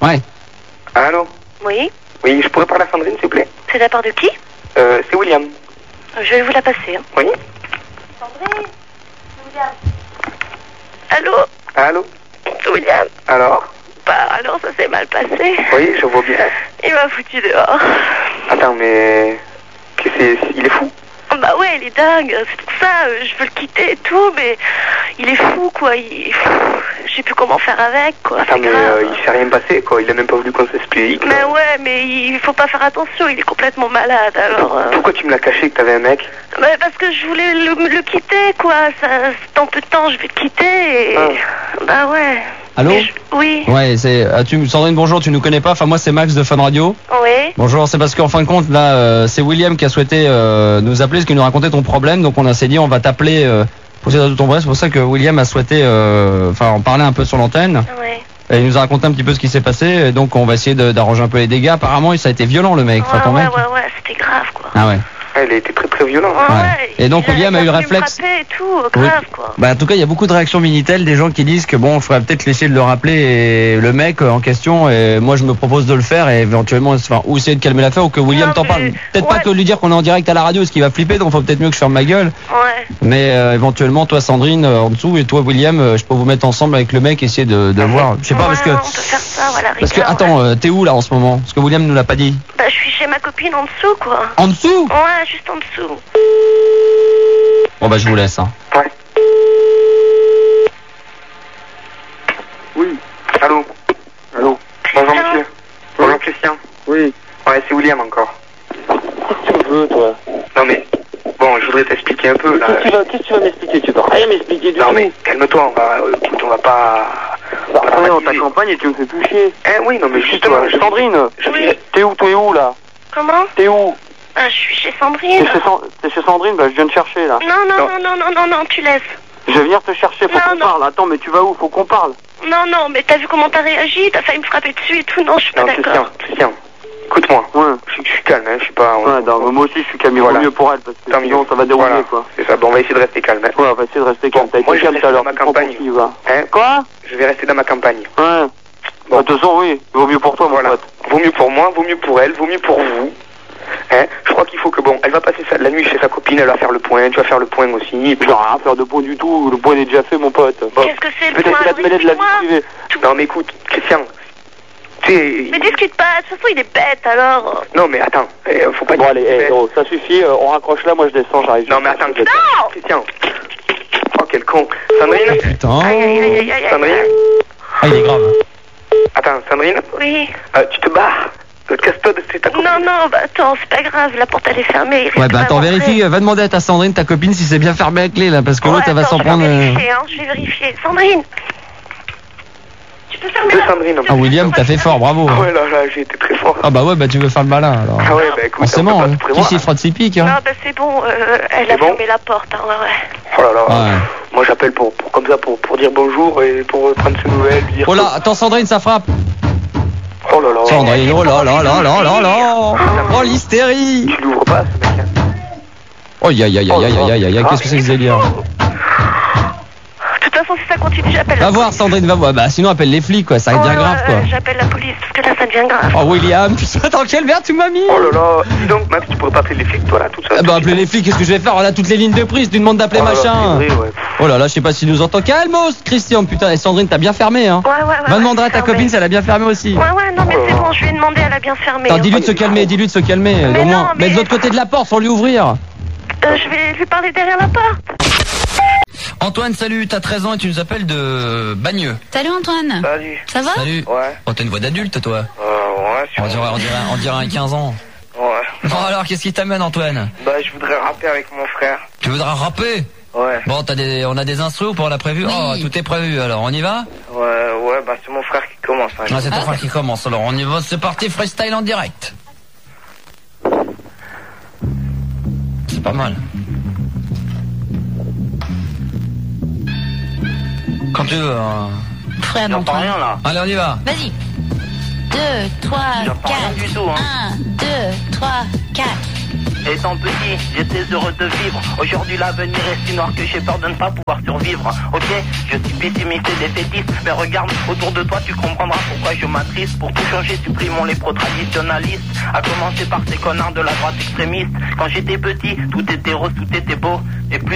Ouais. Allô? Oui. Oui, je pourrais parler à Sandrine, s'il vous plaît? C'est de la part de qui? C'est William. Je vais vous la passer. Hein. Oui? Sandrine? William. Allô? Allô? William? Alors? Bah alors ça s'est mal passé. Oui, je vois bien. Il m'a foutu dehors. Attends, mais... Il est fou? Bah ouais, il est dingue, c'est pour ça, je veux le quitter et tout, mais il est fou, quoi, je sais plus comment faire avec, quoi. Attends, mais il s'est rien passé, quoi, il a même pas voulu qu'on s'explique. Mais ouais, mais il faut pas faire attention, il est complètement malade, alors... Pourquoi tu me l'as caché que t'avais un mec? Bah parce que je voulais le quitter, quoi, dans peu de temps, je vais le quitter, et... Bah ouais... Allô? Oui. Ouais, c'est... Sandrine, bonjour, tu nous connais pas? Enfin, moi, c'est Max de Fun Radio. Oui. Bonjour, c'est parce qu'en fin de compte, là, c'est William qui a souhaité nous appeler, parce qu'il nous racontait ton problème, donc on s'est dit, on va t'appeler pour essayer de ton problème. C'est pour ça que William a souhaité en parler un peu sur l'antenne. Oui. Et il nous a raconté un petit peu ce qui s'est passé, et donc on va essayer d'arranger un peu les dégâts. Apparemment, ça a été violent, le mec. Ton mec. Ouais, c'était grave, quoi. Ah ouais. Il a été très très violent. Ouais. Et donc William a eu le réflexe. Et tout, grave, quoi. Bah en tout cas il y a beaucoup de réactions Minitel, des gens qui disent que bon, il faudrait peut-être essayer de le rappeler et le mec en question. Et moi je me propose de le faire et éventuellement ou essayer de calmer l'affaire ou que William t'en parle. Peut-être pas que lui dire qu'on est en direct à la radio, parce qu'il va flipper, donc faut peut-être mieux que je ferme ma gueule. Ouais. Mais éventuellement toi Sandrine en dessous et toi William, je peux vous mettre ensemble avec le mec, essayer de voir. Je sais pas parce que. On peut faire ça, voilà. Parce que attends, t'es où là en ce moment? Parce que William nous l'a pas dit. Bah je suis chez ma copine en dessous, quoi. En dessous? Ouais, juste en dessous. Bon bah je vous laisse. Hein. Ouais. Oui. Allô? Allô? Bonjour monsieur. Bonjour Christian. Oui. Ouais, c'est William encore. Qu'est-ce que tu veux, toi? Non mais... Bon, je voudrais t'expliquer un peu là. Qu'est-ce que tu vas m'expliquer? Tu dois rien m'expliquer du tout. Non mais calme-toi, on va pas... on t'accompagne et tu me fais plus chier. Oui, non mais justement... Sandrine, oui. T'es où là? Comment? T'es où? Je suis chez Sandrine. T'es chez Sandrine? Bah je viens te chercher là. Non, tu laisses. Je vais venir te chercher, faut qu'on parle. Attends, mais tu vas où? Faut qu'on parle. Non, mais t'as vu comment t'as réagi? T'as failli me frapper dessus et tout? Non, je suis pas d'accord. Christian, écoute-moi. Ouais. Je suis calme, hein, je suis pas... Ouais, moi aussi je suis calme, il vaut mieux pour elle, parce que sinon ça va dérouler, quoi. C'est ça, bon, on va essayer de rester calme. Ouais, on va essayer de rester calme. Moi je vais rester dans ma campagne. Quoi? Je vais rester dans ma campagne. Ouais. Bon. De toute façon, oui, il vaut mieux pour toi, mon pote. Vaut mieux pour moi, vaut mieux pour elle, vaut mieux pour vous. Je crois qu'il faut que elle va passer la nuit chez sa copine, elle va faire le point, tu vas faire le point aussi, et puis rien faire de point du tout, le point est déjà fait, mon pote. Bon. Qu'est-ce que c'est le point? Peut-être qu'il va te mêler de la vie privée. Non mais écoute, Christian, mais discute pas, de toute façon il est bête alors. Non mais attends, faut pas... Bon allez, ça suffit, on raccroche là, moi je descends, j'arrive. Non mais attends, non Christian. Oh quel con. Sandrine. Putain. Sandrine. Ah il est grave. Attends, Sandrine. Oui. Tu te barres. Casse-toi de ta copine. Non, bah attends, c'est pas grave, la porte elle est fermée. Ouais, bah attends, vérifie, va demander à ta Sandrine, ta copine, si c'est bien fermé à clé là, parce que l'autre elle va s'en prendre. Je vais vérifier. Sandrine. Tu peux fermer la Sandrine. Ah William, t'as fait fort, bravo. Ah ouais, là, j'ai été très fort. Ah bah ouais, bah tu veux faire le malin alors. Ah ouais, bah écoute, forcément, qui s'y frotte ses piques, hein. Non, bah c'est bon, elle a fermé la porte, hein, ouais. Oh là là. Moi j'appelle pour comme ça pour dire bonjour et pour prendre ses nouvelles, dire. Oh là, attends Sandrine, ça frappe. Oh là là. Sandrine, oh là là là là là là. Oh l'hystérie. Tu l'ouvres pas ce mec. Oh aïe, qu'est-ce que c'est que ce délire? De toute façon, si ça continue, j'appelle la police. Va voir Sandrine, va voir. Bah sinon appelle les flics quoi, ça devient grave quoi. J'appelle la police parce que là ça devient grave. Oh William, tu sais dans quel verre tu m'as mis? Oh là là. Dis donc Max, tu pourrais pas appeler les flics toi là toute seule. Ah bah appeler les flics, qu'est-ce que je vais faire? On a toutes les lignes de prise, tu demandes d'appeler machin. Oh là là, je sais pas s'il nous entend. Calmos Christian, putain, et Sandrine t'as bien fermé hein. Ouais. Va demander à ta copine si elle a bien fermé aussi. Ouais, non mais c'est bon, je lui ai demandé, elle a bien fermé. Attends, dis-lui de se calmer, au moins. Mais de l'autre côté de la porte, sans lui ouvrir. Je vais lui parler derrière la porte. Antoine, salut, t'as 13 ans et tu nous appelles de Bagneux. Salut Antoine. Salut. Ça va? Salut. Ouais. Oh, t'as une voix d'adulte toi. Ouais. On dirait un 15 ans. Ouais. Bon alors, qu'est-ce qui t'amène Antoine? Bah je voudrais rapper avec mon frère. Tu voudrais rapper? Ouais. Bon, on a des instrus pour la prévue. Oui. Oh, tout est prévu, alors on y va? Ouais, bah c'est mon frère qui commence. Hein. Ah, c'est ton frère qui commence, alors on y va, c'est parti, freestyle en direct. C'est pas mal. Quand tu veux. Frère d'Antoine. Rien là. Allez, on y va. Vas-y. 2, 3, 4. 1, 2, 3, 4. Étant petit, j'étais heureux de vivre. Aujourd'hui l'avenir est si noir que j'ai peur de ne pas pouvoir survivre. Ok, je suis pessimiste et défaitiste, mais regarde autour de toi, tu comprendras pourquoi je m'attriste. Pour tout changer, supprimons les pro-traditionalistes, à commencer par ces connards de la droite extrémiste. Quand j'étais petit, tout était rose, tout était beau, et plus